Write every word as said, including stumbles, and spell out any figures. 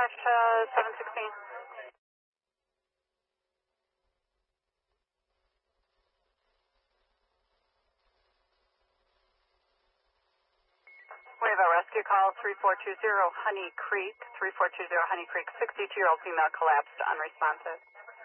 dispatch uh, seven sixteen. We have a rescue call three four two zero Honey Creek, three four two zero Honey Creek, sixty-two-year-old female collapsed, unresponsive.